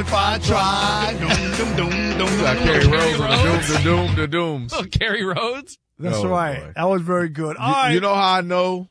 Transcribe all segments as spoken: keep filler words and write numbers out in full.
if I try. Doom, doom, doom, doom, Got doom. Kerry Rhodes on the doom, the doom, the dooms. Oh, Kerry Rhodes? That's Oh, right. boy. That was very good. All You, right. you know how I know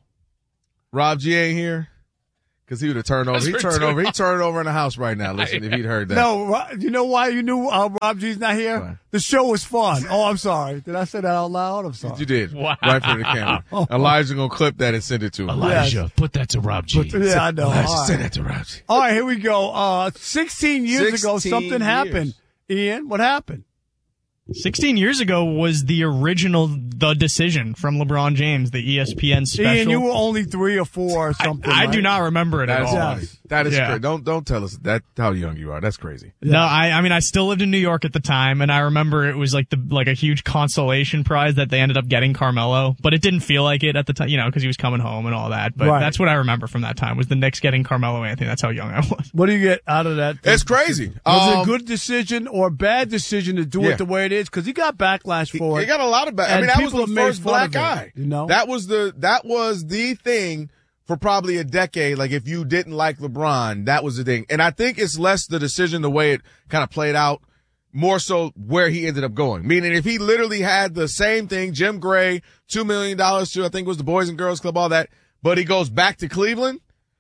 Rob G ain't here? Because he would have turned over. That's He for turned two over. He turned over in the house right now. Listen, if he'd heard that. No, Ro- you know why you knew uh, Rob G's not here? Why? The show was fun. Oh, I'm sorry. Did I say that out loud? I'm sorry. You did. Wow. Right for the camera. Elijah going to clip that and send it to him. Elijah, put that to Rob G. But- yeah, I know. Elijah, All send right. that to Rob G. All right, here we go. Uh, sixteen years ago, sixteen something happened. Ian, what happened? sixteen years ago was the original The Decision from LeBron James, the E S P N special. Ian, you were only three or four or something. I, I right? do not remember it at That's all. Yeah. funny. That is Yeah. crazy. Don't don't tell us that how young you are. That's crazy. No, I, I mean, I still lived in New York at the time, and I remember it was like the like a huge consolation prize that they ended up getting Carmelo, but it didn't feel like it at the time, you know, because he was coming home and all that. But Right. that's what I remember from that time was the Knicks getting Carmelo Anthony. That's how young I was. What do you get out of that? It's crazy. Was it Um, a good decision or a bad decision to do Yeah. it the way it is? Because he got backlash He, for he it. got a lot of back. I And mean, that was people the have made first fun black of it, guy. you know? that was the that was the thing for probably a decade. Like if you didn't like LeBron, that was the thing. And I think it's less the decision, the way it kind of played out, more so where he ended up going. Meaning, if he literally had the same thing, Jim Gray, two million dollars to I think it was the Boys and Girls Club, all that, but he goes back to Cleveland.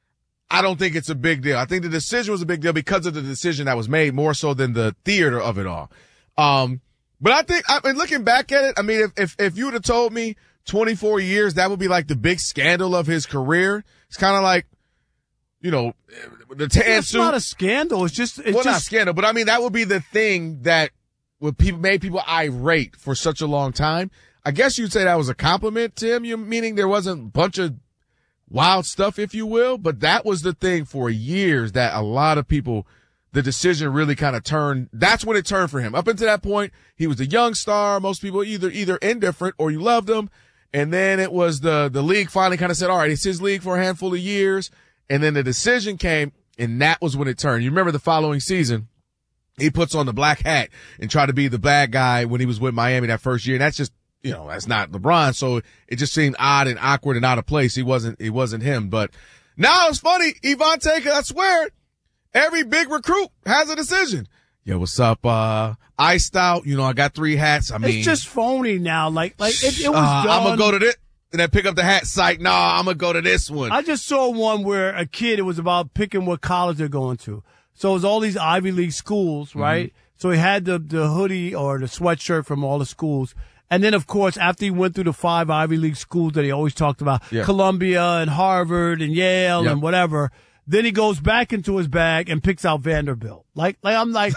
I don't think it's a big deal. I think the decision was a big deal because of the decision that was made, more so than the theater of it all. Um, but I think, I mean, looking back at it, I mean, if, if, if you would have told me twenty-four years, that would be like the big scandal of his career. It's kind of like, you know, the tan It's suit. not a scandal. It's just, it's well, not just, scandal, but I mean, that would be the thing that would people made people irate for such a long time. I guess you'd say that was a compliment to him, you meaning there wasn't a bunch of wild stuff, if you will, but that was the thing for years that a lot of people, the decision really kind of turned. That's when it turned for him. Up until that point, he was a young star. Most people either, either indifferent or you loved him. And then it was the, the league finally kind of said, all right, it's his league for a handful of years. And then the decision came and that was when it turned. You remember the following season, he puts on the black hat and tried to be the bad guy when he was with Miami that first year. And that's just, you know, that's not LeBron. So it just seemed odd and awkward and out of place. He wasn't, he wasn't him. But now it's funny. Evante, I swear, every big recruit has a decision. Yo, what's up? Uh, iced out. You know, I got three hats. I mean, it's just phony now. Like, like it, it was uh, done. I'm going to go to this and then pick up the hat site. Nah, I'm going to go to this one. I just saw one where a kid, it was about picking what college they're going to. So it was all these Ivy League schools, right? Mm-hmm. So he had the, the hoodie or the sweatshirt from all the schools. And then, of course, after he went through the five Ivy League schools that he always talked about, yeah. Columbia and Harvard and Yale yep. and whatever, then he goes back into his bag and picks out Vanderbilt. Like, like I'm like,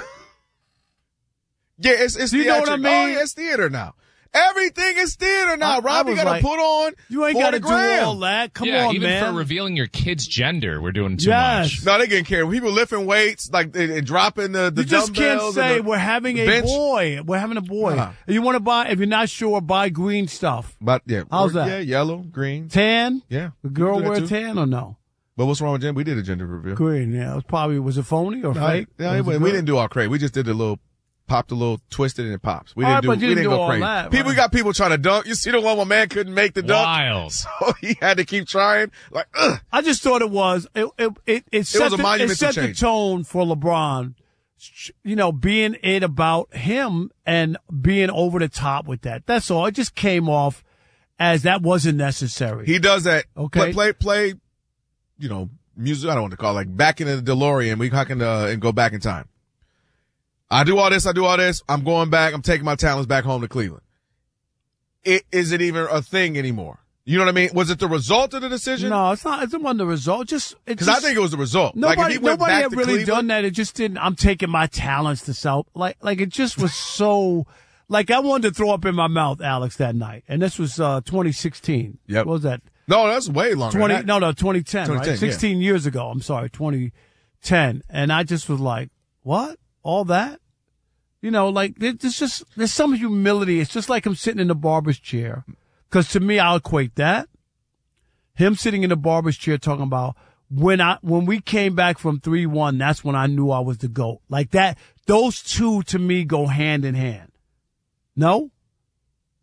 yeah, it's, it's do you know what I theatric. mean? Oh, yeah, it's theater now. Everything is theater now. I- Robbie I was got to like, put on you ain't got got to do all that. Come yeah, on, even man. for revealing your kid's gender, we're doing too Yes. much. No, they getting carried. People lifting weights, like and, and dropping the the You just can't dumbbells say and the- we're having the a bench. boy. We're having a boy. Uh-huh. If you want to buy, if you're not sure, buy green stuff. But yeah, How's or- that? Yeah, yellow, green. Tan? Yeah, The girl we do that wear too. tan or no? But what's wrong with Jen? We did a gender reveal. Green, yeah. It was probably, was it phony or No, fake? yeah, Was it we, we good? didn't do all crazy. We just did a little, popped a little, twisted, and it pops. We All didn't right, do. but you we didn't didn't do go all crazy. that, people right. got people trying to dunk. You see the one where man couldn't make the dunk, Wild. so he had to keep trying. Like, ugh. I just thought it was, it, it, it, it set, was a the, it monumental set the change. tone for LeBron, you know, being it about him and being over the top with that. That's all. It just came off as that wasn't necessary. He does that. Okay. Play, play, play. You know, music. I don't want to call it like back in the DeLorean. We can uh, and go back in time. I do all this. I do all this. I'm going back. I'm taking my talents back home to Cleveland. It is it even a thing anymore? You know what I mean? Was it the result of the decision? No, it's not. It wasn't the result. Just Because I think it was the result. Nobody, like if he went nobody back had to really Cleveland, done that. It just didn't. I'm taking my talents to South. Like, like it just was so. Like I wanted to throw up in my mouth, Alex, that night, and this was uh twenty sixteen. Yep. What was that? No, that's way longer. Twenty? than that. No, no, twenty ten. twenty ten, Right, sixteen years ago. I'm sorry, twenty ten. And I just was like, what? All that? You know, like there- there's just there's some humility. It's just like him sitting in the barber's chair. Because to me, I'll equate that. Him sitting in the barber's chair talking about when I when we came back from three one, that's when I knew I was the GOAT. Like that, those two to me go hand in hand. No?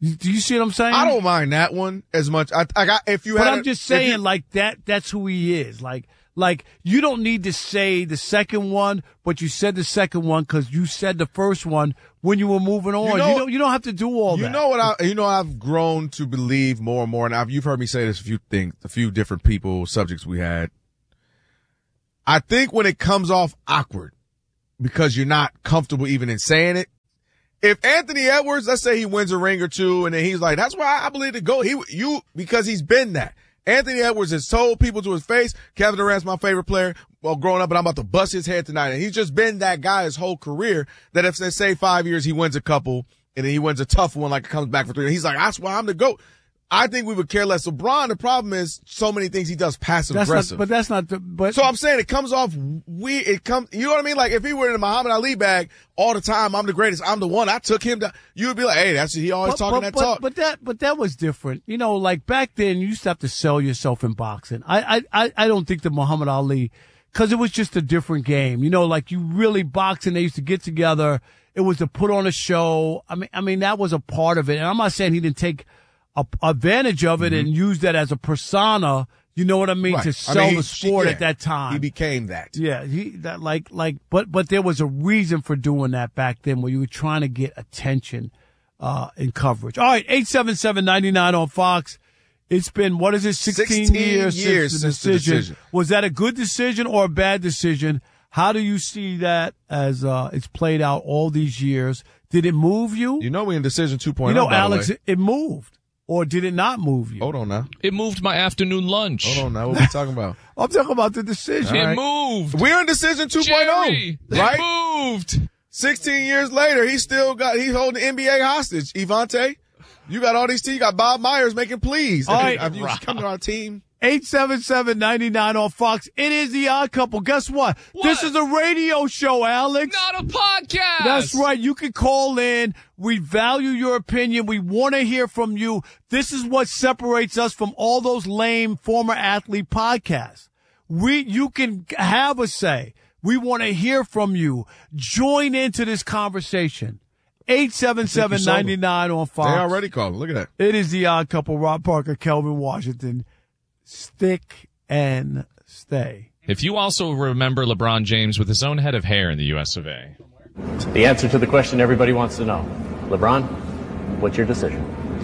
You- Do you see what I'm saying? I don't mind that one as much. I, I got, if you But had I'm a- just if saying, you- like that. That's who he is. Like, like you don't need to say the second one, but you said the second one because you said the first one when you were moving on. You, know- don't. You don't have to do all You that. know what I, you know, I've grown to believe more and more, and I've, you've heard me say this a few things, a few different people, subjects we had. I think when it comes off awkward because you're not comfortable even in saying it. If Anthony Edwards, let's say he wins a ring or two, and then he's like, that's why I believe the GOAT, he, you, because he's been that. Anthony Edwards has told people to his face, Kevin Durant's my favorite player, well, growing up, and I'm about to bust his head tonight. And he's just been that guy his whole career that if, let's say, five years, he wins a couple, and then he wins a tough one, like it comes back for three, and he's like, that's why I'm the GOAT. I think we would care less. LeBron, the problem is so many things he does passive That's aggressive. not, but that's not the. But So I'm saying it comes off weird. It comes, you know what I mean? Like if he were in the Muhammad Ali bag all the time, I'm the greatest. I'm the one. I took him down. You would be like, hey, that's he always but, talking but, that but, talk. But that, but that was different. You know, like back then, you used to have to sell yourself in boxing. I, I, I, I don't think that Muhammad Ali, because it was just a different game. You know, like you really boxing. They used to get together. It was to put on a show. I mean, I mean that was a part of it. And I'm not saying he didn't take a, advantage of it Mm-hmm. and use that as a persona. You know what I mean? Right. To I sell mean, he- the sport yeah, at that time. He became that. Yeah, he that like like but but there was a reason for doing that back then where you were trying to get attention uh in coverage. All right, eight seven seven ninety nine on Fox. It's been what is it, sixteen, sixteen years, years since, the, since the decision. decision. Was that a good decision or a bad decision? How do you see that as uh it's played out all these years? Did it move you? You know we in decision two point oh. You know, by the Alex, way. it, it moved. Or did it not move you? Hold on now. It moved my afternoon lunch. Hold on now. What we talking about? I'm talking about the decision. It All right. moved. We're in decision two point Jerry, oh, right? It moved. sixteen years later, he still got, he's holding the N B A hostage. Ivante, you got all these teams. You got Bob Myers making pleas. All right. Have you come to our team? eight seven seven ninety nine on Fox. It is the Odd Couple. Guess what? What? This is a radio show, Alex. Not a podcast. That's right. You can call in. We value your opinion. We want to hear from you. This is what separates us from all those lame former athlete podcasts. We, you can have a say. We want to hear from you. Join into this conversation. eight seven seven ninety nine on Fox. They already called. Look at that. It is the Odd Couple. Rob Parker, Kelvin Washington. Stick and stay. If you also remember LeBron James with his own head of hair in the U S of A. The answer to the question everybody wants to know. LeBron, what's your decision?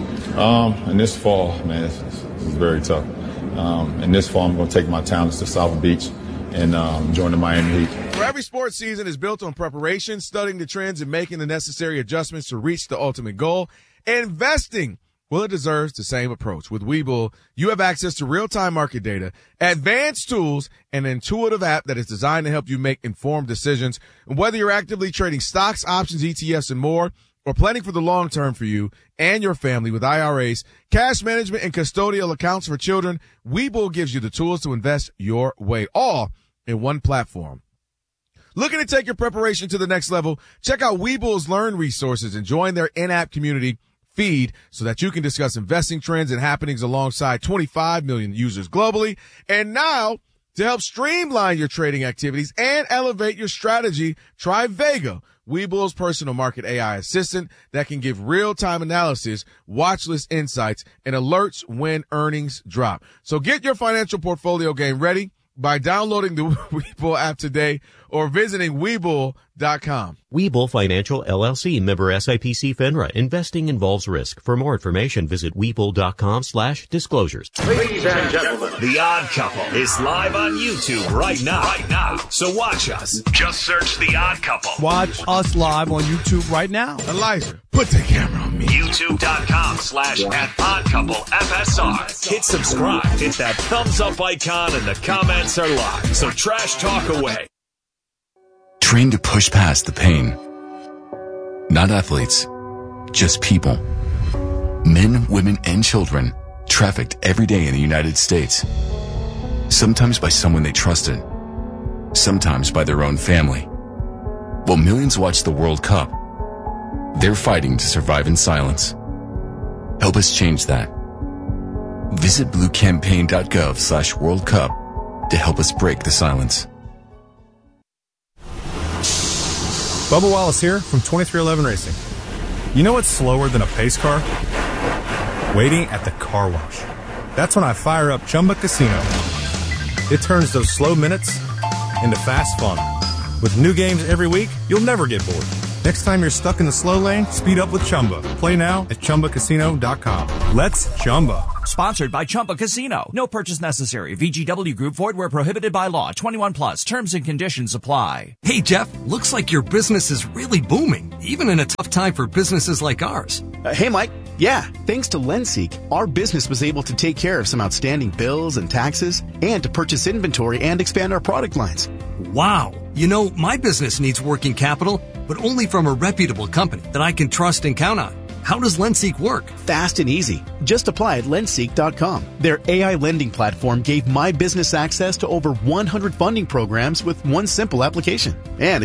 Um, and this fall, man, this is, this is very tough. Um, and this fall, I'm going to take my talents to South Beach and um, join the Miami Heat. For every sports season is built on preparation, studying the trends, and making the necessary adjustments to reach the ultimate goal. Investing, well, it deserves the same approach. With Webull, you have access to real-time market data, advanced tools, and an intuitive app that is designed to help you make informed decisions. And whether you're actively trading stocks, options, E T Fs, and more, or planning for the long term for you and your family with I R As, cash management, and custodial accounts for children, Webull gives you the tools to invest your way, all in one platform. Looking to take your preparation to the next level? Check out Webull's Learn resources and join their in-app community feed so that you can discuss investing trends and happenings alongside twenty-five million users globally. And now, to help streamline your trading activities and elevate your strategy, try Vega, Webull's personal market A I assistant that can give real-time analysis, watch list insights, and alerts when earnings drop. So get your financial portfolio game ready by downloading the Webull app today or visiting Webull dot com. Webull Financial, L L C, member S I P C FINRA. Investing involves risk. For more information, visit Webull dot com slash disclosures. Ladies and gentlemen, The Odd Couple is live on YouTube right now. Right now. So watch us. Just search The Odd Couple. Watch us live on YouTube right now. Elijah, put the camera on me. YouTube dot com slash at Odd Couple F S R. Hit subscribe. Hit that thumbs up icon and the comments are live. So trash talk away. Trained to push past the pain. Not athletes, just people. Men, women, and children trafficked every day in the United States. Sometimes by someone they trusted. Sometimes by their own family. While millions watch the World Cup, they're fighting to survive in silence. Help us change that. Visit blue campaign dot gov slash World Cup to help us break the silence. Bubba Wallace here from twenty-three eleven Racing. You know what's slower than a pace car? waiting at the car wash. That's when I fire up Chumba Casino. It turns those slow minutes into fast fun. With new games every week, you'll never get bored. Next time you're stuck in the slow lane, speed up with Chumba. Play now at Chumba Casino dot com. Let's Chumba. Sponsored by Chumba Casino. No purchase necessary. V G W Group. Void where prohibited by law. twenty-one plus. Terms and conditions apply. Hey, Jeff. Looks like your business is really booming, even in a tough time for businesses like ours. Uh, hey, Mike. Yeah, thanks to LendSeek, our business was able to take care of some outstanding bills and taxes and to purchase inventory and expand our product lines. Wow. You know, my business needs working capital, but only from a reputable company that I can trust and count on. How does LendSeek work? Fast and easy. Just apply at lendseek dot com. Their A I lending platform gave my business access to over one hundred funding programs with one simple application. And